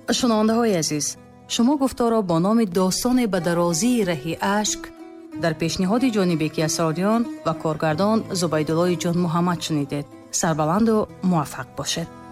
шунавандаҳои азиз, шумо гуфторо бо номи достоне ба дарозии раҳи ашк дар пешниҳоди ҷонибеки асрорён ва коргардон Зубайдуллои ҷон Муҳаммад шунидед. Сарбаланду муваффақ бошед.